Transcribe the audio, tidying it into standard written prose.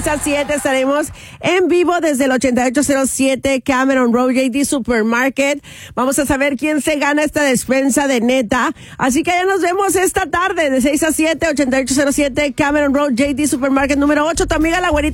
6 a 7 estaremos en vivo desde el 8807 Cameron Road, JD Supermarket. Vamos a saber quién se gana esta despensa de neta. Así que ya nos vemos esta tarde de 6 a 7, 8807 Cameron Road, JD Supermarket número 8. Tu amiga la güerita